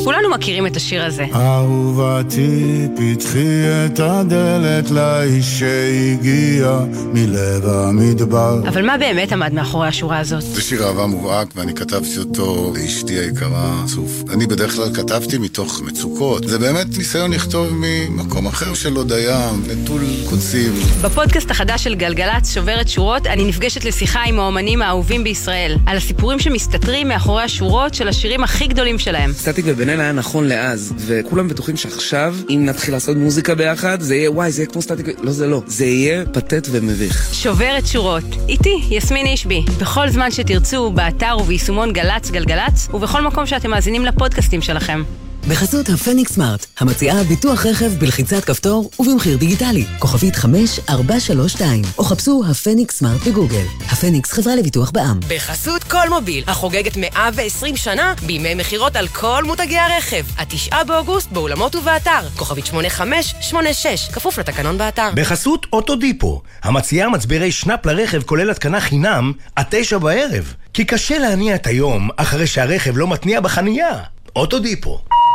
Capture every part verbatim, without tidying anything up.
כולנו מכירים את השיר הזה. אהובתי, פתחי את הדלת לאיש שהגיע מלב המדבר. אבל מה באמת עמד מאחורי השורה הזאת? זה שיר אהבה מובהק, ואני כתבתי אותו לאשתי היקרה, צוף. אני בדרך כלל כתבתי מתוך מצוקות. זה באמת ניסיון לכתוב ממקום אחר של הודיים, נטול קוצים. בפודקאסט החדש של גלגלץ, שוברת שורות, אני נפגשת לשיחה עם האומנים האהובים בישראל, על הסיפורים שמסתתרים מאחורי השורות של השירים הכי גדולים שלהם. סטטיק ובן-אל היה נכון לאז, וכולם בטוחים שעכשיו, אם נתחיל לעשות מוזיקה ביחד, זה יהיה, וואי, זה יהיה כמו סטטיק, לא, זה לא. זה יהיה פתט ומביך. שוברת שורות. איתי, יסמין אישבי. בכל זמן שתרצו, באתר וביישומון גלץ גלגלץ, ובכל מקום שאתם מאזינים לפודקאסטים שלכם. בחסות הפניקס סמארט, המציעה ביטוח רכב בלחיצת כפתור ובמחיר דיגיטלי. כוכבית חמש ארבע שלוש שתיים, או חפשו הפניקס סמארט בגוגל. הפניקס חברה לביטוח בע"מ. בחסות כל מוביל, החוגגת מאה ועשרים שנה, בימי מחירות על כל מותגי הרכב. התשעה באוגוסט באולמות ובאתר. כוכבית שמונה חמש שמונה שש, כפוף לתקנון באתר. בחסות אוטודיפו, המציעה מצברי שנאפ לרכב כולל התקנה חינם, עד תשע בערב. כי קשה להניע את היום אחרי שהרכב לא מתניע בחנייה. אוטודיפו.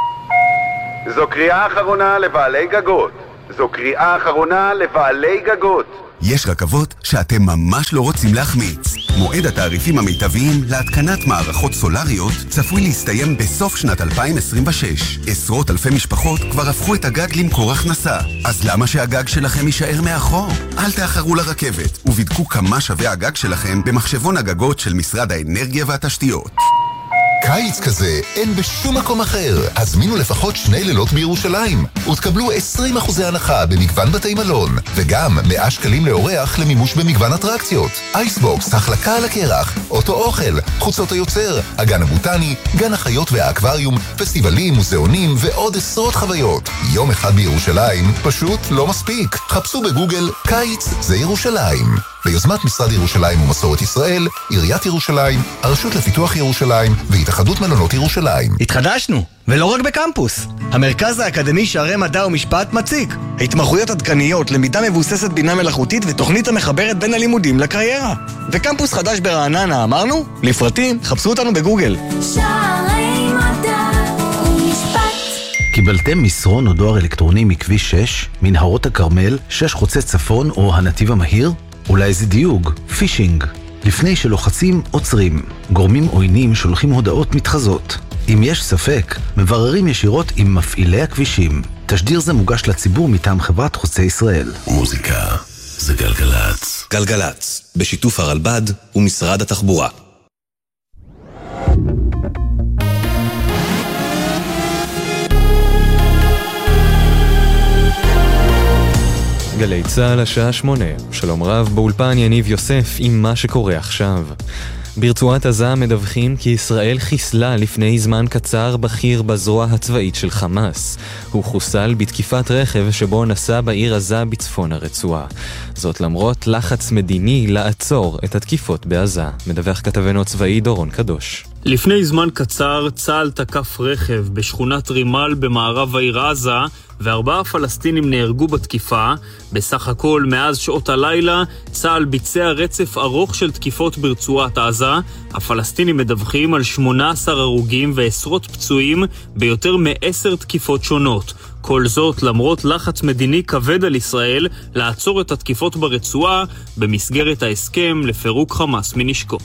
זו קריאה אחרונה לבעלי גגות. זו קריאה אחרונה לבעלי גגות. יש רכבות שאתם ממש לא רוצים להחמיץ. מועד התעריפים המיטביים להתקנת מערכות סולריות צפוי להסתיים בסוף שנת אלפיים עשרים ושש. עשרות אלפי משפחות כבר הפכו את הגג למקור הכנסה. אז למה שהגג שלכם יישאר מאחור? אל תאחרו לרכבת ובדקו כמה שווה הגג שלכם במחשבון הגגות של משרד האנרגיה והתשתיות. קיץ כזה אין בשום מקום אחר. הזמינו לפחות שני לילות בירושלים ותקבלו עשרים אחוז הנחה במגוון בתי מלון, וגם מאה שקלים לאורח למימוש במגוון אטרקציות. אייסבוקס, החלקה על הקרח, אוטו אוכל, חוצות היוצר, הגן הבוטני, גן החיות והאקווריום, פסטיבלים, מוזיאונים ועוד עשרות חוויות. יום אחד בירושלים פשוט לא מספיק. חפשו בגוגל קיץ זה ירושלים. ביוזמת משרד ירושלים ומסורת ישראל, עיריית ירושלים, הרשות לפיתוח ירושלים והתאחדות מלונות ירושלים. התחדשנו, ולא רק בקמפוס. המרכז האקדמי שערי מדע ומשפט מציג התמחויות עדכניות, למידה מבוססת בינה מלאכותית ותוכנית המחברת בין הלימודים לקריירה. וקמפוס חדש ברעננה, אמרנו? לפרטים, חפשו אותנו בגוגל. שערי מדע ומשפט. קיבלתם מסרון או דואר אלקטרוני מכביש שש, מנהרות הכרמל, שש חוצה צפון או הנתיב המהיר? אולי זה דיוג, פישינג. לפני שלוחצים, עוצרים. גורמים עוינים שולחים הודעות מתחזות. אם יש ספק, מבררים ישירות עם מפעילי הכבישים. תשדיר זה מוגש לציבור מטעם חברת חוצה ישראל. מוזיקה זה גלגלץ. גלגלץ, בשיתוף הרלב"ד ומשרד התחבורה. גלי צהל השעה שמונה, שלום רב, באולפן יניב יוסף עם מה שקורה עכשיו. ברצועת עזה מדווחים כי ישראל חיסלה לפני זמן קצר בכיר בזרוע הצבאית של חמאס. הוא חוסל בתקיפת רכב שבו נסע בעיר עזה בצפון הרצועה. זאת למרות לחץ מדיני לעצור את התקיפות בעזה. מדווח כתבנו הצבאי דורון קדוש. לפני זמן קצר צה"ל תקף רכב בשכונת רימל במערב העיר עזה, וארבעה פלסטינים נהרגו בתקיפה. בסך הכל מאז שעות הלילה צה"ל ביצע רצף ארוך של תקיפות ברצועת עזה. הפלסטינים מדווחים על שמונה עשר הרוגים ועשרות פצועים ביותר מעשר תקיפות שונות. כל זאת למרות לחץ מדיני כבד על ישראל לעצור את התקיפות ברצועה במסגרת ההסכם לפירוק חמאס מנשקו.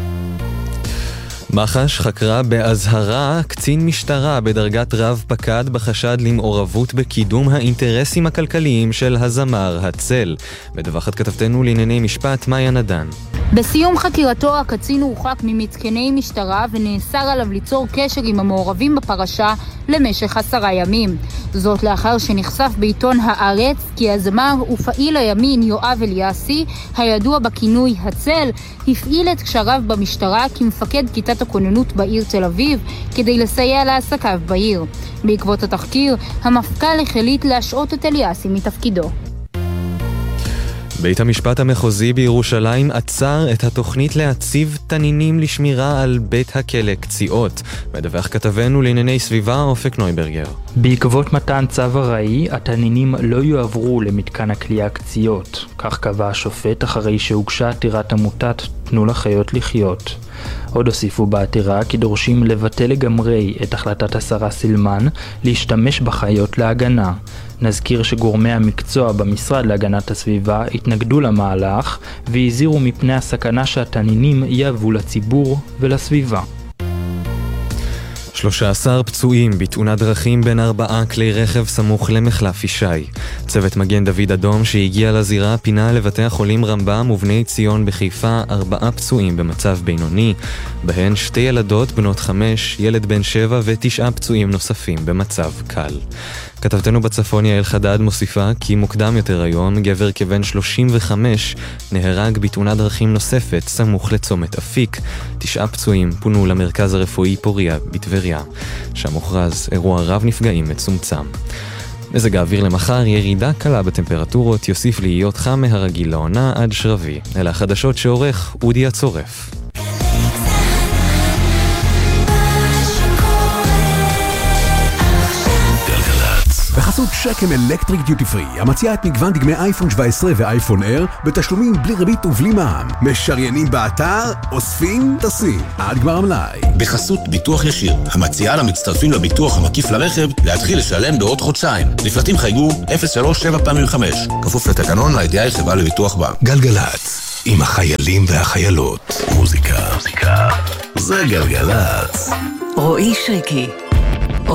מח"ש חקרה בהזהרה קצין משטרה בדרגת רב פקד בחשד למעורבות בקידום האינטרסים הכלכליים של הזמר הצל. מדווחת כתבתנו לענייני משפט מאיה נדן. בסיום חקירתו הקצין הורחק ממתקני משטרה ונאסר עליו ליצור קשר עם המעורבים בפרשה למשך עשרה ימים. זאת לאחר שנחשף בעיתון הארץ כי הזמר ופעיל הימין יואב אליאסי, הידוע בכינוי הצל, הפעיל את קשריו במשטרה כמפקד כיתת הכוננות בעיר תל אביב כדי לסייע לעסקיו בעיר. בעקבות התחקיר, המפכ"ל החליט להשעות את אליאסי מתפקידו. בית המשפט המחוזי בירושלים עצר את התוכנית להציב תנינים לשמירה על בית הכלא קציעות. מדווח כתבנו לענייני סביבה אופק נויברגר. בעקבות מתן צו ארעי, התנינים לא יועברו למתקן הכליאה קציעות. כך קבע השופט אחרי שהוגשה עתירת עמותת תנו לחיות לחיות. עוד הוסיפו בעתירה כי דורשים לבטל לגמרי את החלטת השרה סילמן להשתמש בחיות להגנה. נזכיר שגורמי המקצוע במשרד להגנת הסביבה התנגדו למהלך והזהירו מפני הסכנה שהתנינים יהוו לציבור ולסביבה. שלושה עשר פצועים בתאונת דרכים בין ארבעה כלי רכב סמוך למחלף ישי. צוות מגן דוד אדום שהגיע לזירה פינה לבתי החולים רמב"ם ובני ציון בחיפה ארבעה פצועים במצב בינוני, בהן שתי ילדות בנות חמש, ילד בן שבע ותשעה פצועים נוספים במצב קל. כתבתנו בצפון יעל חדד מוסיפה כי מוקדם יותר היום גבר כבן שלושים וחמש נהרג בתאונת דרכים נוספת סמוך לצומת אפיק. תשעה פצועים פונו למרכז הרפואי פוריה בטבריה. שם הוכרז אירוע רב נפגעים מצומצם. מזג האוויר למחר, ירידה קלה בטמפרטורות, יוסיף להיות חם מהרגיל לעונה עד שרבי. אלה החדשות שעורך אודי הצורף. בחסות שקם אלקטריק דיוטי פרי, המציעה את מגוון דגמי אייפון שבע עשרה ואייפון אייר בתשלומים בלי ריבית ובלי מע"מ. משריינים באתר, אוספים, טסים. עד גמר המלאי. בחסות ביטוח ישיר, המציעה למצטרפים לביטוח המקיף לרכב להתחיל לשלם בעוד חודשיים. לפרטים חייגו אפס שלוש שבע פעמים חמש. כפוף לתקנון לידיעה חברה לביטוח בה. גלגלץ, עם החיילים והחיילות. מוזיקה, מוזיקה. זה גלגלץ. רועי שריקי